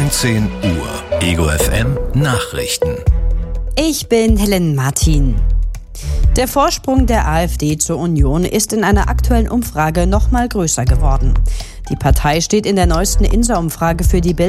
19 Uhr. Ego FM Nachrichten. Ich bin Helen Martin. Der Vorsprung der AfD zur Union ist in einer aktuellen Umfrage noch mal größer geworden. Die Partei steht in der neuesten INSA-Umfrage für die